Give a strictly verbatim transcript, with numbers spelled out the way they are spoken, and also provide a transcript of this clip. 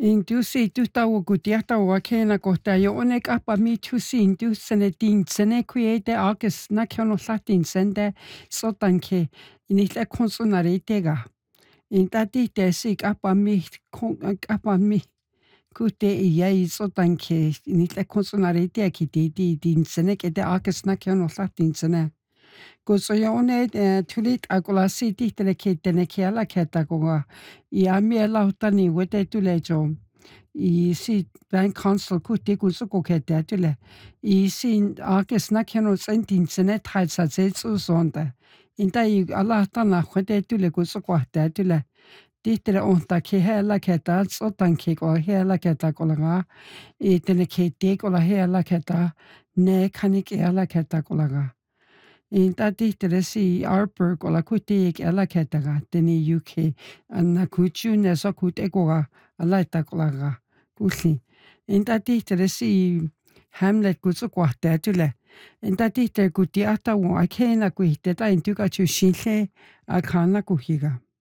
Indusi tutawa gutiatawa kena kohta jo onek apa mi tusi indusene din sene kuete agus na kiono latin sende sotanke inile konsunaritega. Intati tesik apa mi apa mi kute iai sotanke inile konsunaritia kititi din sene kete agus na kiono latin sene. Kusoyone tulit akulasi tihtele ketene kiala ketagoa. I amiela utani wete tulejo. I si bank council kuti kusuko kete tule. I si akes na kiano sentin sene taitsa zetsu sonda. Inta i alatana wete tule kusuko te tule. Tihtele onta ki hela keta sotan ki ko hela keta kolaga. I tene kete kola hela keta ne kanik hela keta kolaga. Inta tihtele si Harper kola kuti ik ela ketaga teni U K anna kuchu ne so kute koga alaita kolaga kusi. Inta tihtele si Hamlet kutsu kohta tule. Inta tihtele kuti ata wo akena kuhte ta intuka chu shinle akana kuhiga.